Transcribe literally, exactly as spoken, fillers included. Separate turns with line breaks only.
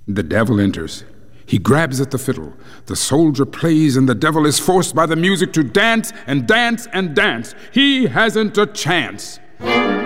The devil enters. He grabs at the fiddle. The soldier plays, and the devil is forced by the music to dance and dance and dance. He hasn't a chance.